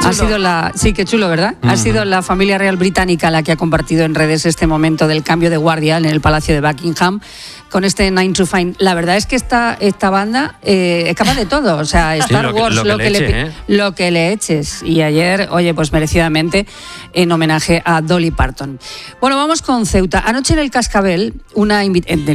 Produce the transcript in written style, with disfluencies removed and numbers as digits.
Sí, qué chulo, ¿verdad? Ha sido la familia real británica la que ha compartido en redes este momento del cambio de guardia en el Palacio de Buckingham con este 9 to 5. La verdad es que esta banda es capaz de todo. O sea, Star Wars, lo que le eches. Y ayer, oye, pues merecidamente en homenaje a Dolly Parton. Bueno, vamos con Ceuta. Anoche en el Cascabel,